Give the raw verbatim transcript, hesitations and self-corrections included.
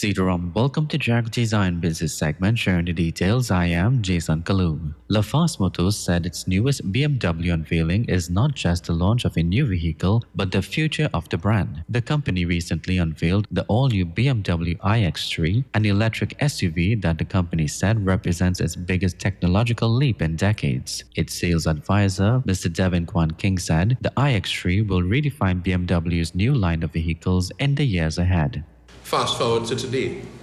Sitaram, welcome to Jag Design Business segment. Sharing the details, I am Jason Kalu. LaFast Motors said its newest B M W unveiling is not just the launch of a new vehicle, but the future of the brand. The company recently unveiled the all-new B M W i X three, an electric S U V that the company said represents its biggest technological leap in decades. Its sales advisor, Mister Devin Kwan King, said the i X three will redefine B M W's new line of vehicles in the years ahead. Fast forward to today,